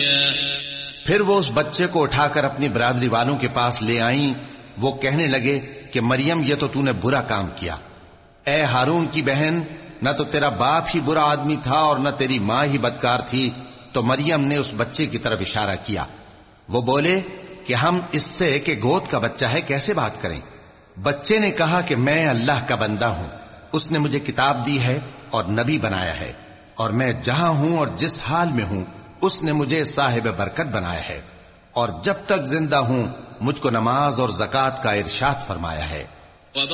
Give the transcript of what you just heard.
फिर वो उस बच्चे को उठाकर अपनी बरादरी वालों के पास ले आई। वो कहने लगे कि मरियम, ये तो तूने बुरा काम किया। ए हारून की बहन, न तो तेरा बाप ही बुरा आदमी था और न तेरी माँ ही बदकार थी। तो मरियम ने उस बच्चे की तरफ इशारा किया। वो बोले कि हम इससे कि गोद का बच्चा है कैसे बात करें। बच्चे ने कहा कि मैं अल्लाह का बंदा हूं, उसने मुझे किताब दी है और नबी बनाया है, और मैं जहां हूं और जिस हाल में हूं उसने मुझे साहिब बरकत बनाया है, और जब तक जिंदा हूं मुझको नमाज और ज़कात का इरशाद फरमाया है।